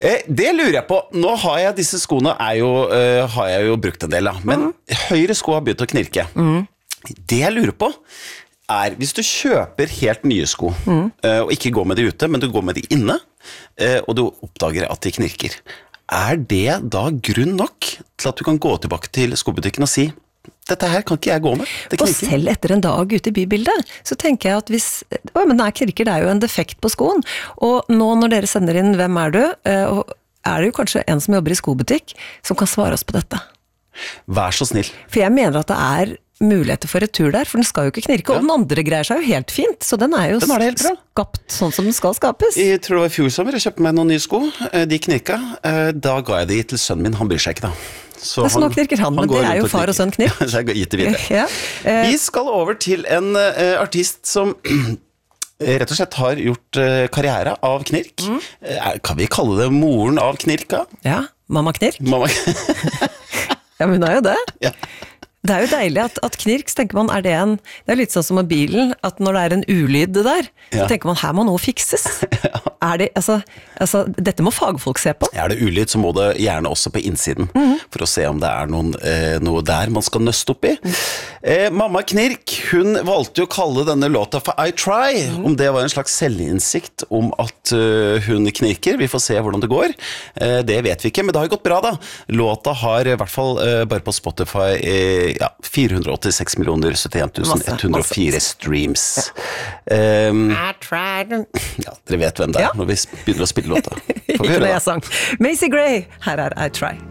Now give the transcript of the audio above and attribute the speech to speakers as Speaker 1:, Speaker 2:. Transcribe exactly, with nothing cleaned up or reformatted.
Speaker 1: Eh, det lurer jeg på. Nå har jeg disse skoene er jo, uh, har jeg jo brukt en del da. Men mm. høyre sko har begynt å knirke. Mm. Det jeg lurer på er, hvis du kjøper helt nye sko, mm. uh, og ikke går med de ute, men du går med de inne, uh, og du oppdager at de knirker, er det da grunn nok til at du kan gå tilbake til skobutikken og si dette her kan ikke jeg gå med.
Speaker 2: Og selv etter en dag ute i bybildet, så tenker jeg at hvis, å, men nei, knirker, det er jo en defekt på skoen, og nå når dere sender inn hvem er du, og er det jo kanskje en som jobber i skobutikk, som kan svare oss på dette.
Speaker 1: Vær så snill.
Speaker 2: For jeg mener at det er muligheter for retur der, for den skal jo ikke knirke, ja. Og den andre greier seg jo helt fint, så den er jo
Speaker 1: den er
Speaker 2: skapt sånn som den skal skapes.
Speaker 1: Jeg tror det var i fjor sommer, jeg kjøpte meg noen nye sko, de knirka, da ga jeg de til sønnen min, han bryr seg ikke da.
Speaker 2: Så han, knirker han, han men det er jo far og sønn knirk.
Speaker 1: Så jeg har gitt det videre. Ja. Eh. Vi skal over til en uh, artist som rett og slett har gjort uh, karriere av knirk. Mm. Uh, kan vi kalle det moren av knirka?
Speaker 2: Ja, mamma knirk.
Speaker 1: Mamma.
Speaker 2: Ja, men hun er jo det.
Speaker 1: Ja.
Speaker 2: Det er jo deilig at, at knirk, så tenker man, er det en, det er litt sånn som med bilen, at når det er en ulyd det der, ja. Så tenker man, her må noe fikses. Ja. Er det, altså, altså, dette må fagfolk se på.
Speaker 1: Er det ulyd, så må det gjerne også på innsiden, mm-hmm. for å se om det er noen, eh, noe der man skal nøste opp i. Mm. Eh, mamma Knirk, hun valgte jo å kalle denne låta for I Try, mm. om det var en slags selvinnsikt om at uh, hun knirker. Vi får se hvordan det går. Eh, det vet vi ikke, men det har jo gått bra da. Låta har i hvert fall uh, bare på Spotify eh, ja, fire hundre åttiseks millioner syttien tusen ett hundre og fire streams. Ja. Um,
Speaker 2: I tried.
Speaker 1: Ja, dere vet hvem det er ja. Når vi begynner å spille låta.
Speaker 2: Ikke det jeg sang. Macy Gray, her er I Try.